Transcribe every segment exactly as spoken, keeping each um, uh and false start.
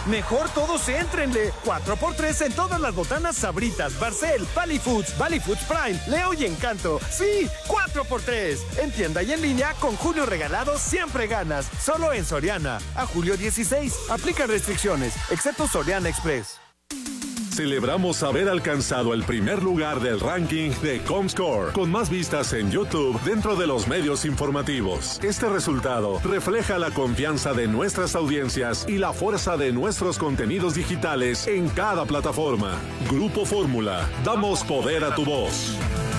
Mejor todos éntrenle. cuatro por tres en todas las botanas Sabritas, Barcel, Valley Foods, Valley Foods Prime, Leo y Encanto. Sí, cuatro por tres. En tienda y en línea, con Julio Regalado siempre ganas. Solo en Soriana. A julio dieciséis. Aplica restricciones, excepto Soriana Express. Celebramos haber alcanzado el primer lugar del ranking de Comscore, con más vistas en YouTube dentro de los medios informativos. Este resultado refleja la confianza de nuestras audiencias y la fuerza de nuestros contenidos digitales en cada plataforma. Grupo Fórmula, damos poder a tu voz.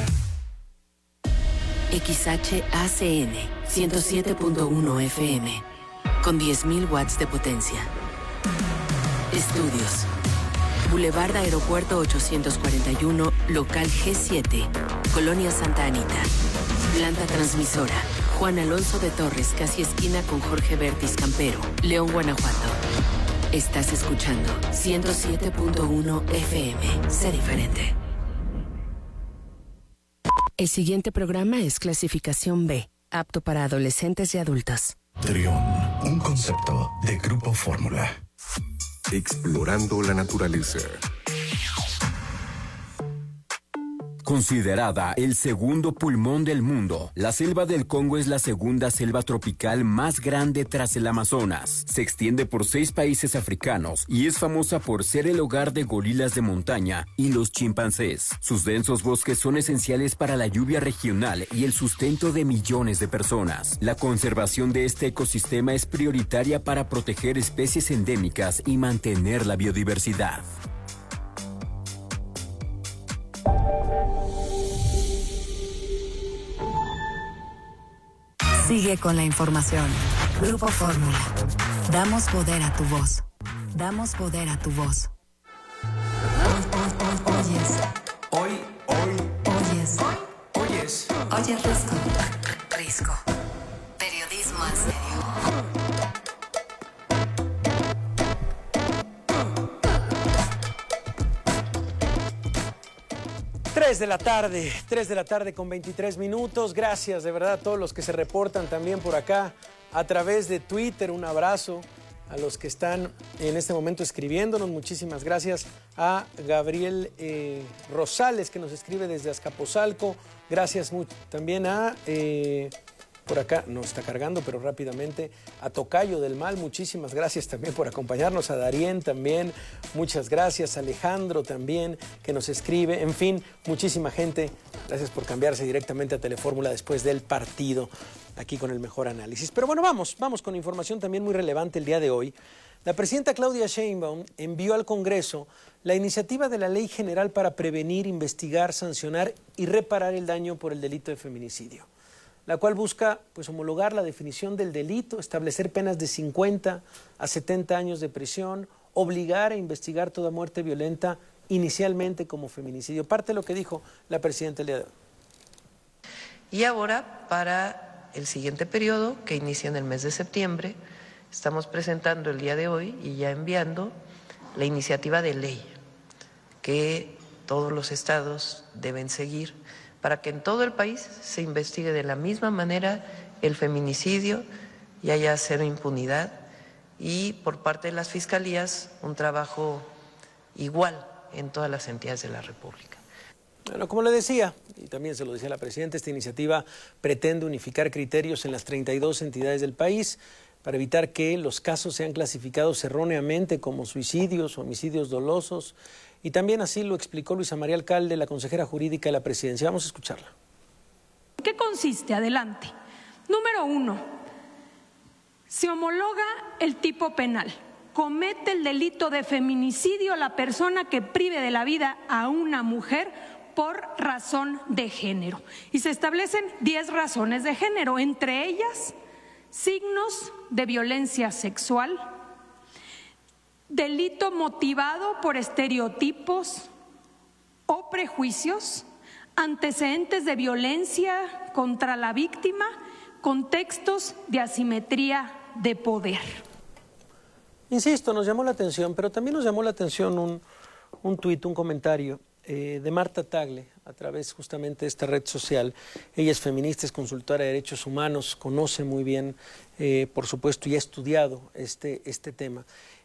X H A C N ciento siete punto uno F M, con diez mil watts de potencia. Estudios. Boulevard Aeropuerto ochocientos cuarenta y uno, local G siete, Colonia Santa Anita. Planta transmisora, Juan Alonso de Torres, casi esquina con Jorge Bertis Campero, León, Guanajuato. Estás escuchando ciento siete punto uno F M. Sé diferente. El siguiente programa es clasificación B, apto para adolescentes y adultos. Trión, un concepto de Grupo Fórmula. Explorando la naturaleza. Considerada el segundo pulmón del mundo, la selva del Congo es la segunda selva tropical más grande tras el Amazonas. Se extiende por seis países africanos y es famosa por ser el hogar de gorilas de montaña y los chimpancés. Sus densos bosques son esenciales para la lluvia regional y el sustento de millones de personas. La conservación de este ecosistema es prioritaria para proteger especies endémicas y mantener la biodiversidad. Sigue con la información. Grupo Fórmula. Damos poder a tu voz. Damos poder a tu voz. Oyes. Hoy, hoy. Oyes. Oyes. Oyes Risco. Risco. Periodismo en serio. tres de la tarde, tres de la tarde con veintitrés minutos. Gracias de verdad a todos los que se reportan también por acá a través de Twitter. Un abrazo a los que están en este momento escribiéndonos. Muchísimas gracias a Gabriel eh, Rosales, que nos escribe desde Azcapotzalco. Gracias mucho también a... Eh, Por acá no está cargando, pero rápidamente a Tocayo del Mal, muchísimas gracias también por acompañarnos, a Darien también, muchas gracias, a Alejandro también, que nos escribe, en fin, muchísima gente, gracias por cambiarse directamente a Telefórmula después del partido, aquí con el mejor análisis. Pero bueno, vamos, vamos con información también muy relevante el día de hoy. La presidenta Claudia Sheinbaum envió al Congreso la iniciativa de la Ley General para prevenir, investigar, sancionar y reparar el daño por el delito de feminicidio, la cual busca pues, homologar la definición del delito, establecer penas de cincuenta a setenta años de prisión, obligar a investigar toda muerte violenta inicialmente como feminicidio. Parte de lo que dijo la presidenta el día de hoy. Y ahora, para el siguiente periodo, que inicia en el mes de septiembre, estamos presentando el día de hoy y ya enviando la iniciativa de ley que todos los estados deben seguir para que en todo el país se investigue de la misma manera el feminicidio y haya cero impunidad, y por parte de las fiscalías un trabajo igual en todas las entidades de la República. Bueno, como le decía, y también se lo decía la presidenta, esta iniciativa pretende unificar criterios en las treinta y dos entidades del país para evitar que los casos sean clasificados erróneamente como suicidios o homicidios dolosos. Y también así lo explicó Luisa María Alcalde, la consejera jurídica de la presidencia. Vamos a escucharla. ¿En qué consiste? Adelante. Número uno, se homologa el tipo penal. Comete el delito de feminicidio la persona que prive de la vida a una mujer por razón de género. Y se establecen diez razones de género, entre ellas signos de violencia sexual, delito motivado por estereotipos o prejuicios, antecedentes de violencia contra la víctima, contextos de asimetría de poder. Insisto, nos llamó la atención, pero también nos llamó la atención un, un tuit, un comentario eh, de Marta Tagle, a través justamente de esta red social. Ella es feminista, es consultora de derechos humanos, conoce muy bien, eh, por supuesto, y ha estudiado este, este tema.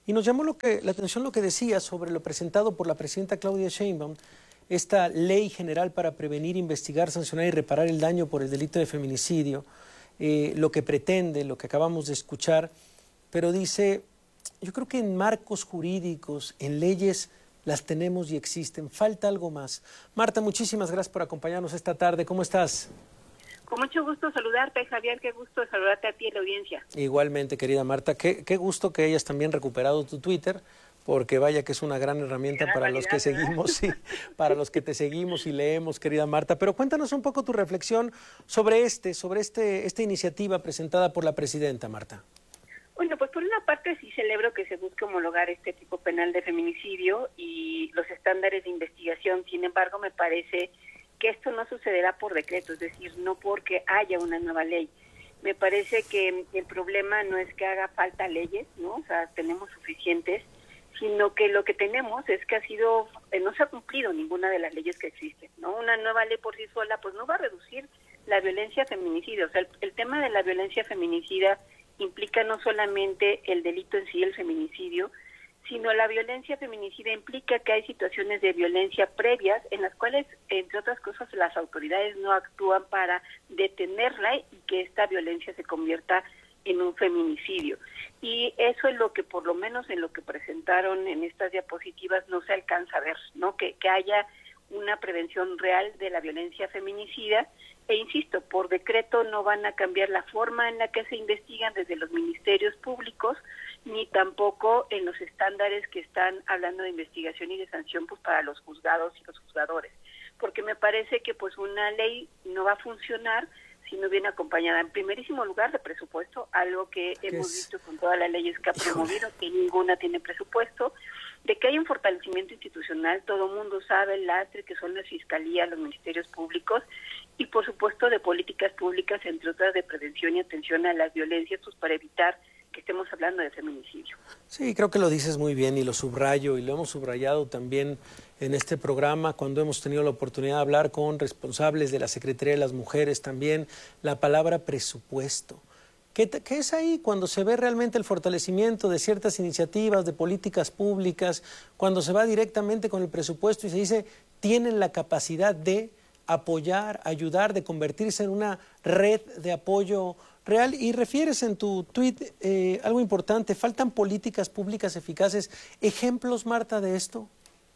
Y nos llamó lo que, la atención lo que decía sobre lo presentado por la presidenta Claudia Sheinbaum, esta ley general para prevenir, investigar, sancionar y reparar el daño por el delito de feminicidio, eh, lo que pretende, lo que acabamos de escuchar, pero dice, yo creo que en marcos jurídicos, en leyes, las tenemos y existen, falta algo más. Marta, muchísimas gracias por acompañarnos esta tarde, ¿cómo estás? Con mucho gusto saludarte, Javier, qué gusto saludarte a ti en la audiencia. Igualmente, querida Marta, qué, qué gusto que hayas también recuperado tu Twitter, porque vaya que es una gran herramienta gran para validad, los que ¿verdad? seguimos, sí, para los que te seguimos y leemos, querida Marta. Pero cuéntanos un poco tu reflexión sobre este, sobre este, esta iniciativa presentada por la presidenta, Marta. Bueno, pues por una parte sí celebro que se busque homologar este tipo penal de feminicidio y los estándares de investigación. Sin embargo, me parece que esto no sucederá por decreto, es decir, no porque haya una nueva ley. Me parece que el problema no es que haga falta leyes, ¿no? O sea, tenemos suficientes, sino que lo que tenemos es que ha sido, eh, no se ha cumplido ninguna de las leyes que existen, ¿no? Una nueva ley por sí sola, pues no va a reducir la violencia feminicida. O sea, el, el tema de la violencia feminicida implica no solamente el delito en sí, el feminicidio, sino la violencia feminicida implica que hay situaciones de violencia previas en las cuales, entre otras cosas, las autoridades no actúan para detenerla y que esta violencia se convierta en un feminicidio. Y eso es lo que, por lo menos en lo que presentaron en estas diapositivas, no se alcanza a ver, ¿no? Que, que haya una prevención real de la violencia feminicida. E insisto, por decreto no van a cambiar la forma en la que se investigan desde los ministerios públicos, ni tampoco en los estándares que están hablando de investigación y de sanción pues para los juzgados y los juzgadores. Porque me parece que pues una ley no va a funcionar si no viene acompañada en primerísimo lugar de presupuesto, algo que hemos es? visto con todas las leyes que ha promovido, que ninguna tiene presupuesto, de que hay un fortalecimiento institucional, todo el mundo sabe el lastre que son las fiscalías, los ministerios públicos, y por supuesto de políticas públicas, entre otras de prevención y atención a las violencias, pues para evitar que estemos hablando de feminicidio. Sí, creo que lo dices muy bien y lo subrayo, y lo hemos subrayado también en este programa cuando hemos tenido la oportunidad de hablar con responsables de la Secretaría de las Mujeres también, la palabra presupuesto. ¿Qué, ¿Qué es ahí cuando se ve realmente el fortalecimiento de ciertas iniciativas, de políticas públicas, cuando se va directamente con el presupuesto y se dice tienen la capacidad de apoyar, ayudar, de convertirse en una red de apoyo real? Y refieres en tu tuit eh, algo importante, ¿faltan políticas públicas eficaces? ¿Ejemplos, Marta, de esto?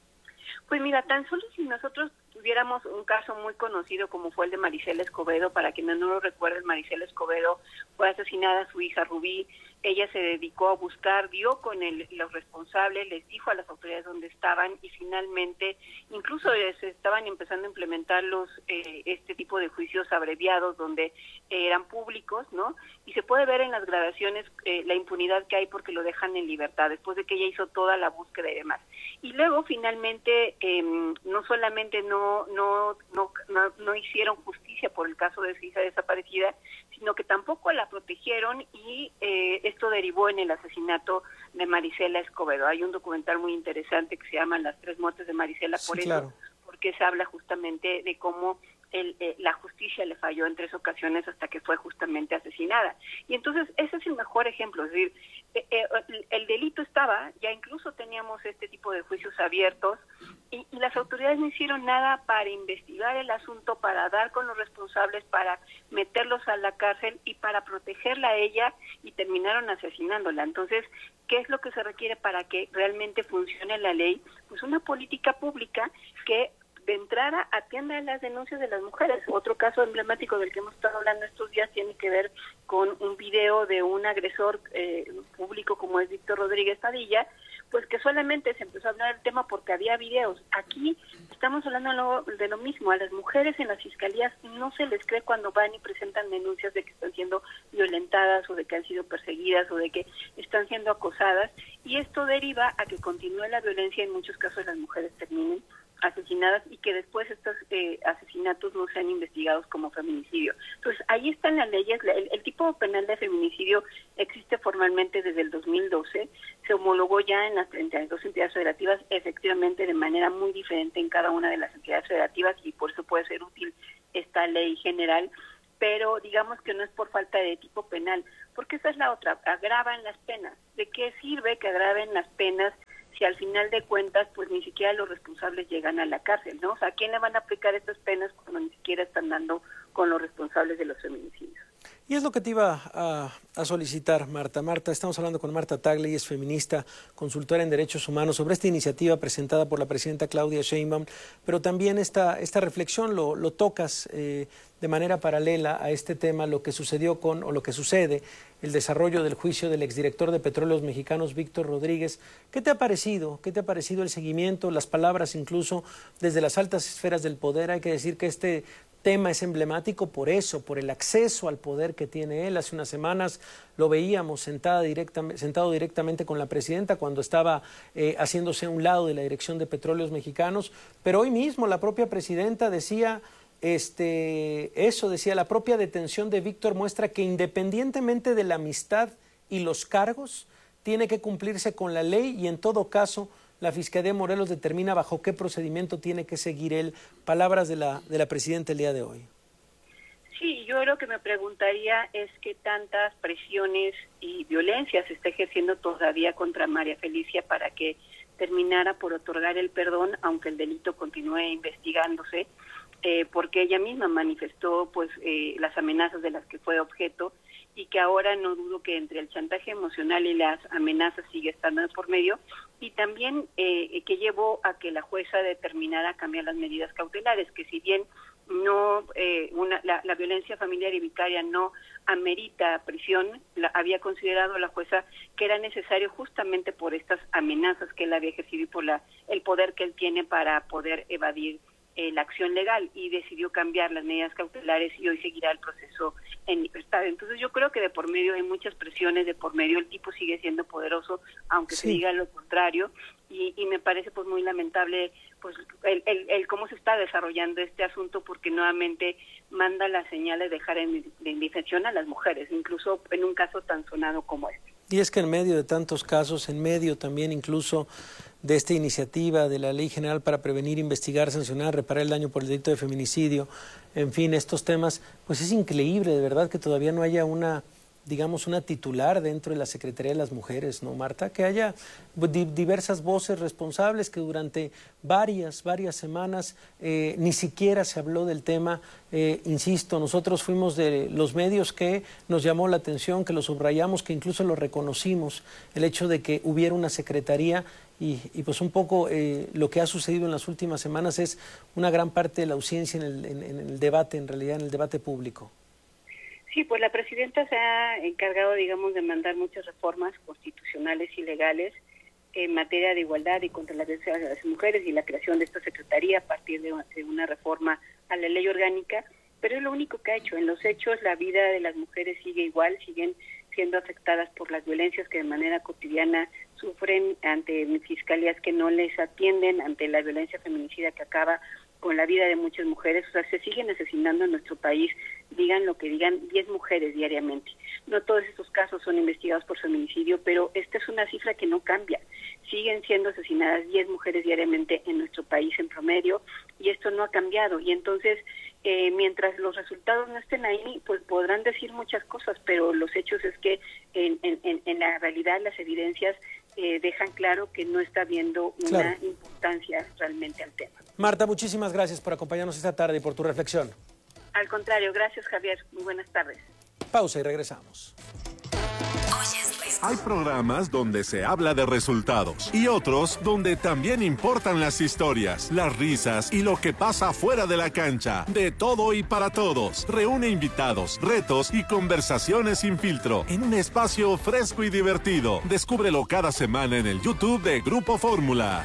Pues mira, tan solo si nosotros tuviéramos un caso muy conocido como fue el de Maricela Escobedo, para quienes no lo recuerden, Maricela Escobedo fue asesinada a su hija Rubí. Ella se dedicó a buscar, dio con el, los responsables, les dijo a las autoridades dónde estaban y finalmente incluso eh, se estaban empezando a implementar los eh, este tipo de juicios abreviados donde eh, eran públicos, ¿no? Y se puede ver en las grabaciones eh, la impunidad que hay porque lo dejan en libertad después de que ella hizo toda la búsqueda y demás. Y luego finalmente eh, no solamente no, no, no, no, no hicieron justicia por el caso de su hija desaparecida, sino que tampoco la protegieron y eh, esto derivó en el asesinato de Maricela Escobedo. Hay un documental muy interesante que se llama Las tres muertes de Maricela, por sí, eso, claro. porque se habla justamente de cómo el, eh, la justicia le falló en tres ocasiones hasta que fue justamente asesinada. Y entonces ese es el mejor ejemplo, es decir, eh, eh, el, el delito estaba, ya incluso teníamos este tipo de juicios abiertos y, y las autoridades no hicieron nada para investigar el asunto, para dar con los responsables, para meterlos a la cárcel y para protegerla a ella y terminaron asesinándola. Entonces, ¿qué es lo que se requiere para que realmente funcione la ley? Pues una política pública que de entrada atienda a las denuncias de las mujeres. Otro caso emblemático del que hemos estado hablando estos días tiene que ver con un video de un agresor eh, público como es Víctor Rodríguez Padilla, pues que solamente se empezó a hablar del tema porque había videos. Aquí estamos hablando de lo mismo, a las mujeres en las fiscalías no se les cree cuando van y presentan denuncias de que están siendo violentadas o de que han sido perseguidas o de que están siendo acosadas, y esto deriva a que continúe la violencia, en muchos casos las mujeres terminen asesinadas y que después estos eh, asesinatos no sean investigados como feminicidio. Entonces, ahí están las leyes. El, el tipo penal de feminicidio existe formalmente desde el dos mil doce, se homologó ya en las treinta y dos entidades federativas, efectivamente de manera muy diferente en cada una de las entidades federativas, y por eso puede ser útil esta ley general, pero digamos que no es por falta de tipo penal, porque esa es la otra, agravan las penas. ¿De qué sirve que agraven las penas si al final de cuentas pues ni siquiera los responsables llegan a la cárcel, ¿no? O sea, ¿a quién le van a aplicar estas penas cuando ni siquiera están dando con los responsables de los feminicidios? Y es lo que te iba a, a solicitar, Marta. Marta, estamos hablando con Marta Tagle, ella es feminista, consultora en derechos humanos, sobre esta iniciativa presentada por la presidenta Claudia Sheinbaum, pero también esta, esta reflexión lo, lo tocas eh, de manera paralela a este tema, lo que sucedió con, o lo que sucede, el desarrollo del juicio del exdirector de Petróleos Mexicanos, Víctor Rodríguez. ¿Qué te ha parecido? ¿Qué te ha parecido el seguimiento, las palabras incluso desde las altas esferas del poder? Hay que decir que este tema es emblemático por eso, por el acceso al poder que tiene él. Hace unas semanas lo veíamos sentada directa, sentado directamente con la presidenta cuando estaba eh, haciéndose a un lado de la Dirección de Petróleos Mexicanos, pero hoy mismo la propia presidenta decía este, eso, decía, la propia detención de Víctor muestra que independientemente de la amistad y los cargos, tiene que cumplirse con la ley y en todo caso la Fiscalía de Morelos determina bajo qué procedimiento tiene que seguir él. Palabras de la, de la presidenta el día de hoy. Sí, yo lo que me preguntaría es qué tantas presiones y violencia se está ejerciendo todavía contra María Felicia para que terminara por otorgar el perdón, aunque el delito continúe investigándose, eh, porque ella misma manifestó pues eh, las amenazas de las que fue objeto y que ahora no dudo que entre el chantaje emocional y las amenazas sigue estando de por medio, y también eh, que llevó a que la jueza determinara cambiar las medidas cautelares, que si bien no eh, una, la, la violencia familiar y vicaria no amerita prisión, la, había considerado la jueza que era necesario justamente por estas amenazas que él había ejercido y por la, el poder que él tiene para poder evadir eh, la acción legal, y decidió cambiar las medidas cautelares y hoy seguirá el proceso en libertad. Entonces yo creo que de por medio hay muchas presiones, de por medio el tipo sigue siendo poderoso, aunque sí se diga lo contrario, y, y me parece pues muy lamentable pues el, el, el cómo se está desarrollando este asunto, porque nuevamente manda la señal de dejar en, de indefensión a las mujeres, incluso en un caso tan sonado como este. Y es que en medio de tantos casos, en medio también incluso de esta iniciativa de la Ley General para prevenir, investigar, sancionar, reparar el daño por el delito de feminicidio, en fin, estos temas, pues es increíble de verdad que todavía no haya una, digamos, una titular dentro de la Secretaría de las Mujeres, ¿no, Marta? Que haya di diversas voces responsables, que durante varias, varias semanas eh, ni siquiera se habló del tema. Eh, insisto, nosotros fuimos de los medios que nos llamó la atención, que lo subrayamos, que incluso lo reconocimos, el hecho de que hubiera una secretaría. Y, y pues un poco eh, lo que ha sucedido en las últimas semanas es una gran parte de la ausencia en el, en, en el debate, en realidad en el debate público. Sí, pues la presidenta se ha encargado, digamos, de mandar muchas reformas constitucionales y legales en materia de igualdad y contra la violencia de las mujeres y la creación de esta secretaría a partir de una reforma a la ley orgánica, pero es lo único que ha hecho. En los hechos la vida de las mujeres sigue igual, siguen siendo afectadas por las violencias que de manera cotidiana sufren ante fiscalías que no les atienden, ante la violencia feminicida que acaba con la vida de muchas mujeres. O sea, se siguen asesinando en nuestro país, digan lo que digan, diez mujeres diariamente. No todos estos casos son investigados por feminicidio, pero esta es una cifra que no cambia. Siguen siendo asesinadas diez mujeres diariamente en nuestro país en promedio, y esto no ha cambiado. Y entonces, eh, mientras los resultados no estén ahí, pues podrán decir muchas cosas, pero los hechos es que en, en, en la realidad las evidencias eh, dejan claro que no está habiendo una claro. importancia realmente al tema. Marta, muchísimas gracias por acompañarnos esta tarde y por tu reflexión. Al contrario, gracias, Javier. Muy buenas tardes. Pausa y regresamos. Hay programas donde se habla de resultados y otros donde también importan las historias, las risas y lo que pasa fuera de la cancha. De todo y para todos. Reúne invitados, retos y conversaciones sin filtro en un espacio fresco y divertido. Descúbrelo cada semana en el YouTube de Grupo Fórmula.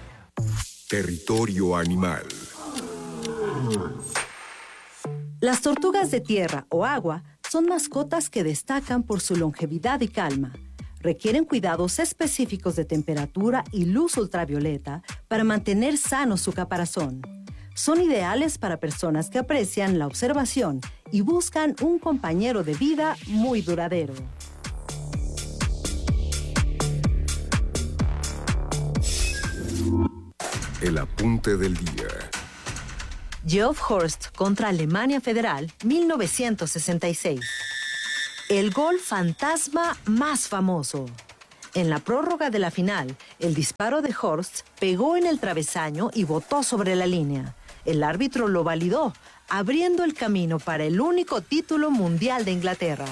Territorio Animal. Las tortugas de tierra o agua son mascotas que destacan por su longevidad y calma. Requieren cuidados específicos de temperatura y luz ultravioleta para mantener sano su caparazón. Son ideales para personas que aprecian la observación y buscan un compañero de vida muy duradero. El apunte del día. Geoff Horst contra Alemania Federal, mil novecientos sesenta y seis. El gol fantasma más famoso. En la prórroga de la final, el disparo de Horst pegó en el travesaño y botó sobre la línea. El árbitro lo validó, abriendo el camino para el único título mundial de Inglaterra.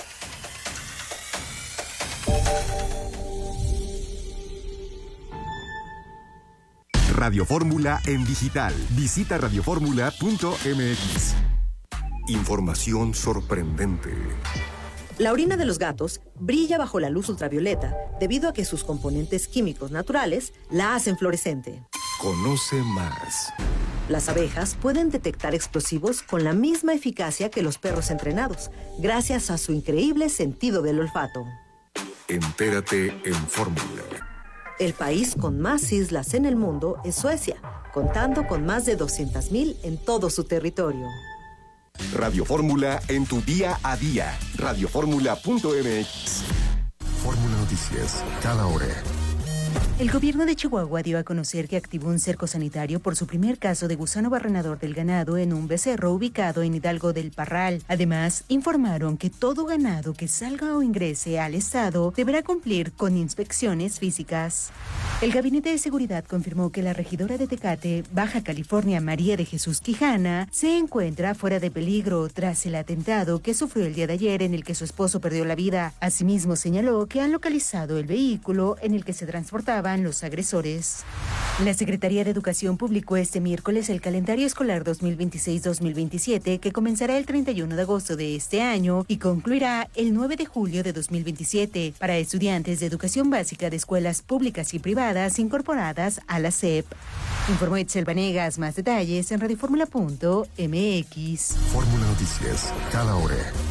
Radio Fórmula en digital. Visita radioformula punto m x. Información sorprendente. La orina de los gatos brilla bajo la luz ultravioleta debido a que sus componentes químicos naturales la hacen fluorescente. Conoce más. Las abejas pueden detectar explosivos con la misma eficacia que los perros entrenados, gracias a su increíble sentido del olfato. Entérate en Fórmula. El país con más islas en el mundo es Suecia, contando con más de doscientas mil en todo su territorio. Radio Fórmula en tu día a día. radioformula punto m x. Fórmula Noticias, cada hora. El gobierno de Chihuahua dio a conocer que activó un cerco sanitario por su primer caso de gusano barrenador del ganado en un becerro ubicado en Hidalgo del Parral. Además, informaron que todo ganado que salga o ingrese al estado deberá cumplir con inspecciones físicas. El Gabinete de Seguridad confirmó que la regidora de Tecate, Baja California, María de Jesús Quijana, se encuentra fuera de peligro tras el atentado que sufrió el día de ayer en el que su esposo perdió la vida. Asimismo, señaló que han localizado el vehículo en el que se transportaba los agresores. La Secretaría de Educación publicó este miércoles el calendario escolar dos mil veintiséis dos mil veintisiete que comenzará el treinta y uno de agosto de este año y concluirá el nueve de julio de dos mil veintisiete para estudiantes de educación básica de escuelas públicas y privadas incorporadas a la S E P. Informó Itzel Vanegas. Más detalles en radioformula punto m x. Fórmula Noticias, cada hora.